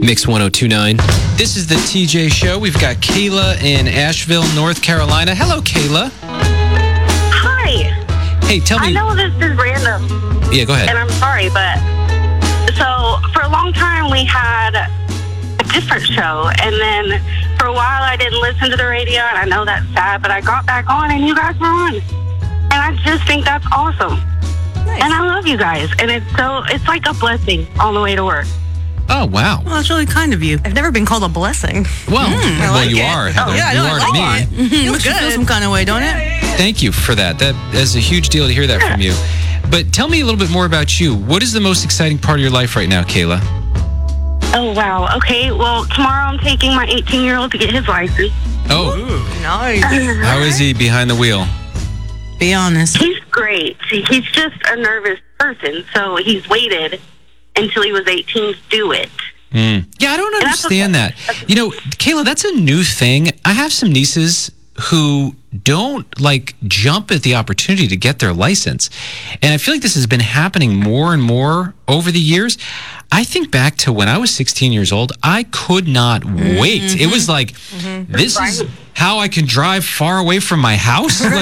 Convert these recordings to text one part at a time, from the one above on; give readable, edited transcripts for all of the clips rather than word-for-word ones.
Mix 1029. This is the TJ Show. We've got Kayla in Asheville, North Carolina. Hello, Kayla. Hi. Hey, tell me. I know this is random. Yeah, go ahead. And I'm sorry, but so for a long time we had a different show, and then for a while I didn't listen to the radio, and I know that's sad, but I got back on and you guys were on. And I just think that's awesome. Nice. And I love you guys, and it's like a blessing on the way to work. Oh, wow. Well, that's really kind of you. I've never been called a blessing. Well, like you it. are, Heather. Oh, yeah, I know, you I are like to me. Makes you feel some kind of way, don't it? Thank you for that. That is a huge deal to hear that from you. But tell me a little bit more about you. What is the most exciting part of your life right now, Kayla? Oh, wow. Okay, well, tomorrow I'm taking my 18-year-old to get his license. Oh, Nice. how is he behind the wheel? Be honest. He's great. He's just a nervous person, so he's waited until he was 18 to do it. Yeah, I don't that's understand okay. that. You know, Kayla, that's a new thing. I have some nieces who don't jump at the opportunity to get their license. And I feel like this has been happening more and more over the years. I think back to when I was 16 years old, I could not wait. It was like, this is how I can drive far away from my house. How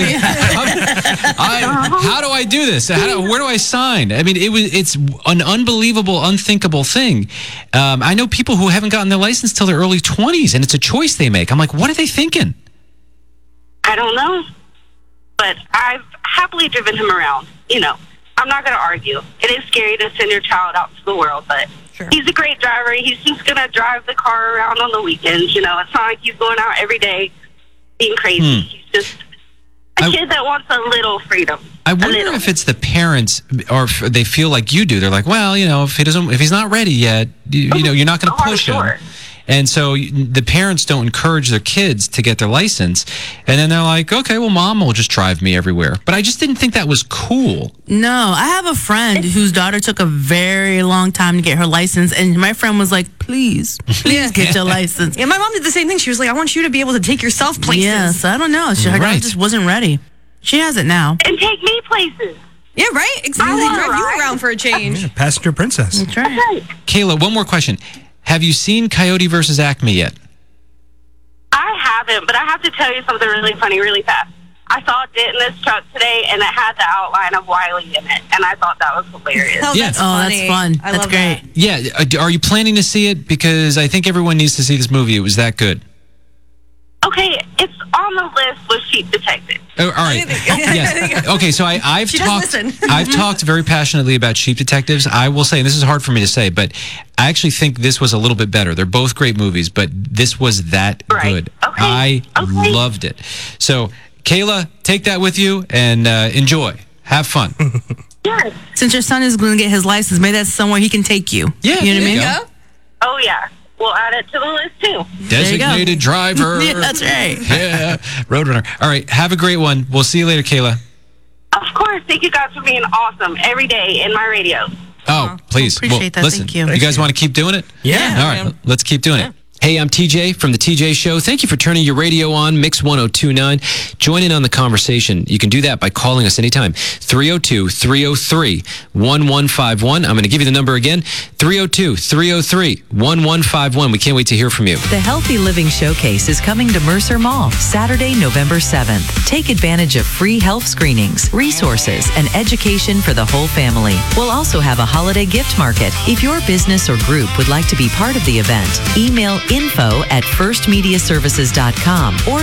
do I do this? Where do I sign? I mean, it's an unbelievable, unthinkable thing. I know people who haven't gotten their license till their early 20s, and it's a choice they make. I'm like, what are they thinking? I don't know, but I've happily driven him around. You know, I'm not going to argue. It is scary to send your child out to the world, but he's a great driver. He's just going to drive the car around on the weekends. You know, it's not like he's going out every day being crazy. He's just a kid that wants a little freedom. I wonder if it's the parents, or if they feel like you do. They're like, well, you know, if he's not ready yet, you know, you're not going to push him. And so the parents don't encourage their kids to get their license. And then they're like, okay, well, mom will just drive me everywhere. But I just didn't think that was cool. No, I have a friend whose daughter took a very long time to get her license. And my friend was like, please get your license. Yeah, my mom did the same thing. She was like, I want you to be able to take yourself places. Yes, I don't know. Her daughter just wasn't ready. She has it now. And take me places. Yeah, right? Exactly. I Drive know, you right? around for a change. Yeah, passenger princess. That's right. Kayla, one more question. Have you seen Coyote versus Acme yet? I haven't, but I have to tell you something really funny really fast. I saw it in this truck today, and it had the outline of Wiley in it, and I thought that was hilarious. Oh, Yeah. that's Oh, funny. that's fun. I That's love great. that. Yeah. Are you planning to see it? Because I think everyone needs to see this movie. It was that good. Okay, it's on the list with Sheep Detective. Oh, all right. Yes. Okay, so I've She does talked. listen. I've talked very passionately about Sheep Detectives. I will say, and this is hard for me to say, but I actually think this was a little bit better. They're both great movies, but this was that good. Okay. I loved it. So, Kayla, take that with you and enjoy. Have fun. Yes. Since your son is going to get his license, maybe that's somewhere he can take you. Yeah, You know what I there mean? you go. Oh, yeah. We'll add it to the list, too. Designated driver. Yeah, that's right. Yeah, Roadrunner. All right, have a great one. We'll see you later, Kayla. Of course. Thank you guys for being awesome every day in my radio. Oh, please. appreciate that. Listen, Thank you. You guys want to keep doing it? Yeah. All right, let's keep doing it. Hey, I'm TJ from The TJ Show. Thank you for turning your radio on, Mix 1029. Join in on the conversation. You can do that by calling us anytime. 302-303-1151. I'm going to give you the number again. 302-303-1151. We can't wait to hear from you. The Healthy Living Showcase is coming to Mercer Mall Saturday, November 7th. Take advantage of free health screenings, resources, and education for the whole family. We'll also have a holiday gift market. If your business or group would like to be part of the event, email info@firstmediaservices.com or